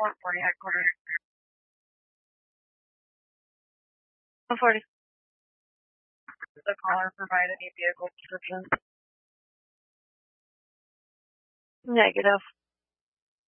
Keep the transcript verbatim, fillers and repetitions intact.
Fort forty headquarters. forty. The caller provide any vehicle description. Negative.